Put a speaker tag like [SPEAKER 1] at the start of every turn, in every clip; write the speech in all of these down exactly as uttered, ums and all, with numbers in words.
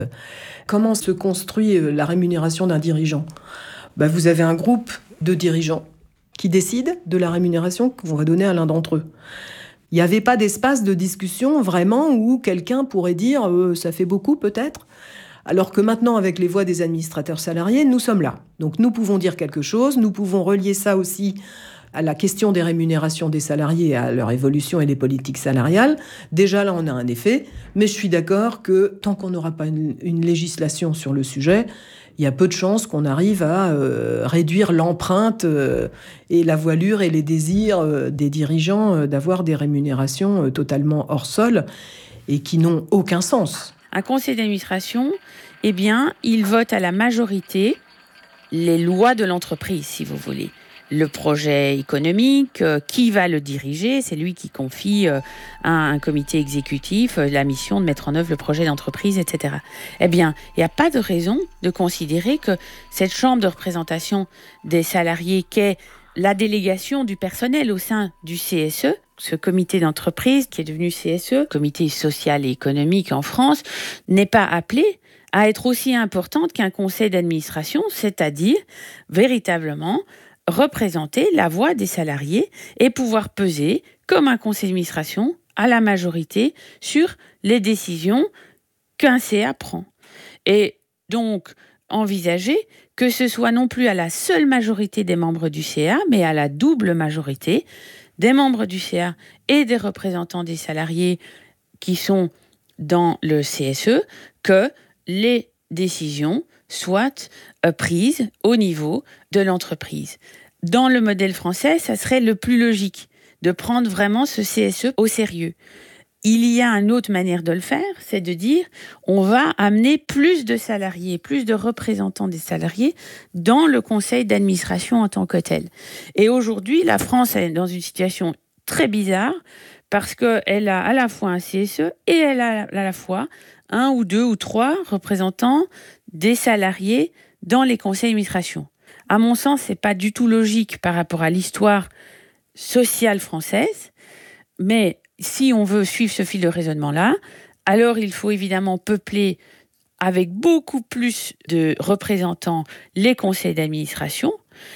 [SPEAKER 1] Comment se construit la rémunération d'un dirigeant ? Ben, vous avez un groupe de dirigeants qui décident de la rémunération qu'on va donner à l'un d'entre eux. Il n'y avait pas d'espace de discussion vraiment où quelqu'un pourrait dire euh, « ça fait beaucoup peut-être ». Alors que maintenant, avec les voix des administrateurs salariés, nous sommes là. Donc nous pouvons dire quelque chose, nous pouvons relier ça aussi à la question des rémunérations des salariés, à leur évolution et les politiques salariales. Déjà là, on a un effet, mais je suis d'accord que tant qu'on n'aura pas une, une législation sur le sujet, il y a peu de chances qu'on arrive à euh, réduire l'empreinte euh, et la voilure et les désirs euh, des dirigeants euh, d'avoir des rémunérations euh, totalement hors sol et qui n'ont aucun sens.
[SPEAKER 2] Un conseil d'administration, eh bien, il vote à la majorité les lois de l'entreprise, si vous voulez. Le projet économique, euh, qui va le diriger, c'est lui qui confie euh, à un comité exécutif euh, la mission de mettre en œuvre le projet d'entreprise, et cetera. Eh bien, il n'y a pas de raison de considérer que cette chambre de représentation des salariés qu'est la délégation du personnel au sein du C S E, ce comité d'entreprise qui est devenu C S E, comité social et économique en France, n'est pas appelé à être aussi importante qu'un conseil d'administration, c'est-à-dire véritablement représenter la voix des salariés et pouvoir peser, comme un conseil d'administration, à la majorité sur les décisions qu'un C A prend. Et donc, envisager que ce soit non plus à la seule majorité des membres du C A, mais à la double majorité des membres du C A et des représentants des salariés qui sont dans le C S E, que les décisions soient euh, prises au niveau de l'entreprise. Dans le modèle français, ça serait le plus logique de prendre vraiment ce C S E au sérieux. Il y a une autre manière de le faire, c'est de dire on va amener plus de salariés, plus de représentants des salariés dans le conseil d'administration en tant que tel. Et aujourd'hui, la France est dans une situation très bizarre parce qu'elle a à la fois un C S E et elle a à la fois un ou deux ou trois représentants des salariés dans les conseils d'administration. À mon sens, c'est pas du tout logique par rapport à l'histoire sociale française, mais si on veut suivre ce fil de raisonnement-là, alors il faut évidemment peupler avec beaucoup plus de représentants les conseils d'administration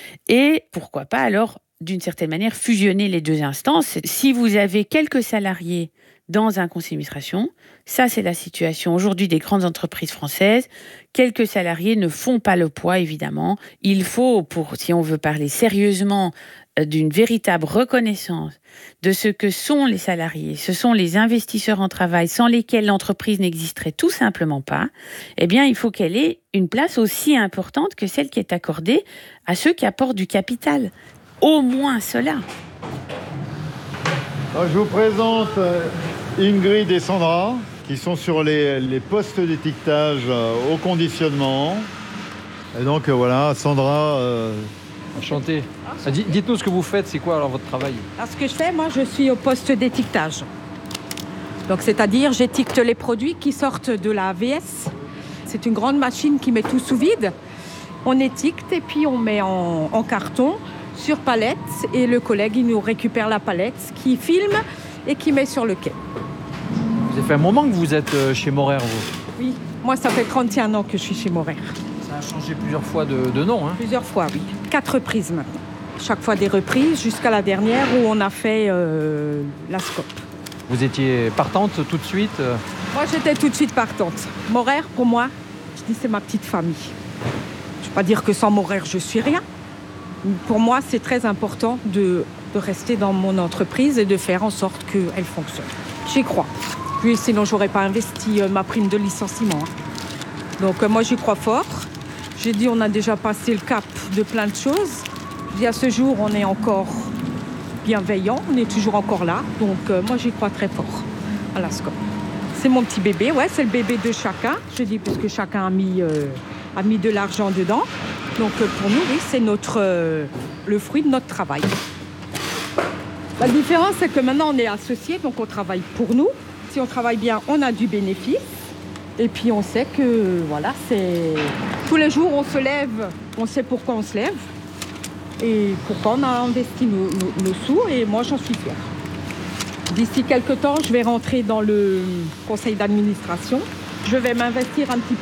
[SPEAKER 2] et pourquoi pas alors, d'une certaine manière, fusionner les deux instances. Si vous avez quelques salariés dans un conseil d'administration, ça c'est la situation aujourd'hui des grandes entreprises françaises. Quelques salariés ne font pas le poids, évidemment. Il faut, pour, si on veut parler sérieusement d'une véritable reconnaissance de ce que sont les salariés, ce sont les investisseurs en travail sans lesquels l'entreprise n'existerait tout simplement pas, eh bien il faut qu'elle ait une place aussi importante que celle qui est accordée à ceux qui apportent du capital. Au moins cela.
[SPEAKER 3] Alors, je vous présente Ingrid et Sandra, qui sont sur les, les postes d'étiquetage au conditionnement. Et donc voilà, Sandra... Euh...
[SPEAKER 4] Enchanté. Ah, dites-nous ce que vous faites, c'est quoi alors votre travail ?
[SPEAKER 5] Alors, ce que je fais, moi, je suis au poste d'étiquetage. Donc, c'est-à-dire, j'étiquete les produits qui sortent de la A V S. C'est une grande machine qui met tout sous vide. On étiquette et puis on met en, en carton sur palette. Et le collègue, il nous récupère la palette, qui filme et qui met sur le quai.
[SPEAKER 4] Ça fait un moment que vous êtes chez Morer, vous ?
[SPEAKER 5] Oui, moi, ça fait trente et un ans que je suis chez Morer.
[SPEAKER 4] Ça a changé plusieurs fois de, de nom, hein ?
[SPEAKER 5] Plusieurs fois, oui. Quatre reprises maintenant. Chaque fois des reprises, jusqu'à la dernière où on a fait euh, la scope.
[SPEAKER 4] Vous étiez partante tout de suite ?
[SPEAKER 5] Moi, j'étais tout de suite partante. Morer, pour moi, je dis c'est ma petite famille. Je ne vais pas dire que sans Morer, je suis rien. Pour moi, c'est très important de, de rester dans mon entreprise et de faire en sorte qu'elle fonctionne. J'y crois. Puis sinon, je n'aurais pas investi euh, ma prime de licenciement. Hein. Donc, euh, moi, j'y crois fort. J'ai dit, on a déjà passé le cap de plein de choses. Je dis, à ce jour, on est encore bienveillant, on est toujours encore là. Donc, euh, moi, j'y crois très fort à la SCOP. C'est mon petit bébé, ouais, c'est le bébé de chacun. Je dis, parce que chacun a mis, euh, a mis de l'argent dedans. Donc, euh, pour nous, oui, c'est notre, euh, le fruit de notre travail. La différence, c'est que maintenant, on est associés, donc on travaille pour nous. Si on travaille bien, on a du bénéfice. Et puis, on sait que, voilà, c'est... Tous les jours, on se lève, on sait pourquoi on se lève. Et pourquoi on a investi nos, nos, nos sous. Et moi, j'en suis fière. D'ici quelques temps, je vais rentrer dans le conseil d'administration. Je vais m'investir un petit